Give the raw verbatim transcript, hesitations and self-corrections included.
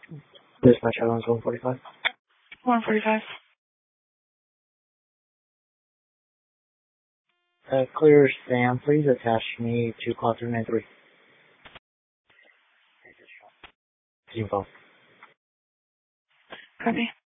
Dispatch Islands one forty-five. one forty-five. Uh, clear Sam, please attach me to call three nine three. Team phone. Copy.